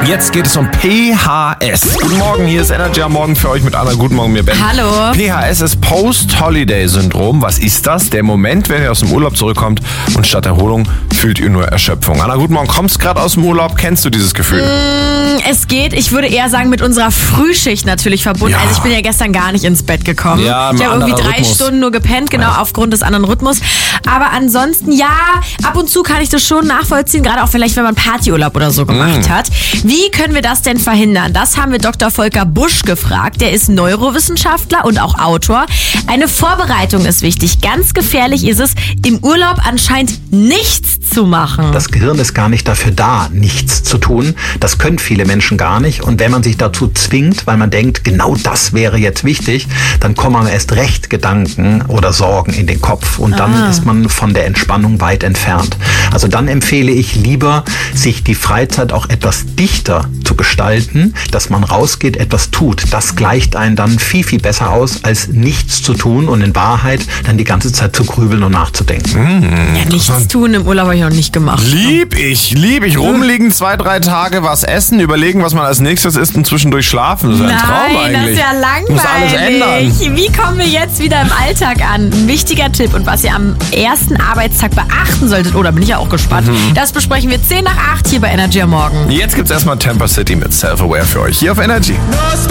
Jetzt geht es um PHS. Guten Morgen, hier ist Energy am Morgen für euch mit Anna. Guten Morgen, mir Ben. Hallo. PHS ist Post-Holiday-Syndrom. Was ist das? Der Moment, wenn ihr aus dem Urlaub zurückkommt und statt Erholung fühlt ihr nur Erschöpfung. Anna, guten Morgen. Kommst gerade aus dem Urlaub? Kennst du dieses Gefühl? Es geht, ich würde eher sagen, mit unserer Frühschicht natürlich verbunden. Ja. Also ich bin ja gestern gar nicht ins Bett gekommen. Ja, ich habe irgendwie 3 Rhythmus. Stunden nur gepennt, genau, aufgrund des anderen Rhythmus. Aber ansonsten, ja, ab und zu kann ich das schon nachvollziehen, gerade auch vielleicht, wenn man Partyurlaub oder so gemacht hat. Wie können wir das denn verhindern? Das haben wir Dr. Volker Busch gefragt. Der ist Neurowissenschaftler und auch Autor. Eine Vorbereitung ist wichtig. Ganz gefährlich ist es, im Urlaub anscheinend nichts zu machen. Das Gehirn ist gar nicht dafür da, nichts zu tun. Das können viele Menschen gar nicht. Und wenn man sich dazu zwingt, weil man denkt, genau das wäre jetzt wichtig, dann kommen einem erst recht Gedanken oder Sorgen in den Kopf. Und dann ist man von der Entspannung weit entfernt. Also dann empfehle ich lieber, sich die Freizeit auch etwas dichter zu gestalten, dass man rausgeht, etwas tut. Das gleicht einen dann viel, viel besser aus, als nichts zu tun und in Wahrheit dann die ganze Zeit zu grübeln und nachzudenken. Ja, nichts tun im Urlaub habe ich noch nicht gemacht. Lieb ich. Rumliegen 2-3 Tage, was essen, überlegen, was man als nächstes isst und zwischendurch schlafen. Das ist ein Traum eigentlich. Das ist ja langweilig. Muss alles ändern. Wie kommen wir jetzt wieder im Alltag an? Ein wichtiger Tipp und was ihr am ersten Arbeitstag beachten solltet, da bin ich ja auch gespannt, das besprechen wir 7:50 hier bei Energy am Morgen. Jetzt gibt's erstmal Temper City mit Self-Aware für euch hier auf Energy.